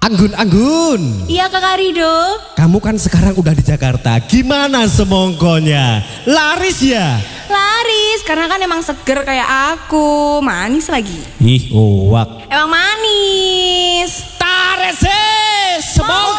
Anggun. Iya Kakak Rido. Kamu kan sekarang udah di Jakarta. Gimana semongkonya? Laris ya? Laris, karena kan emang seger kayak aku. Manis lagi. Ih, uwak. Emang manis. Tareses, semongko.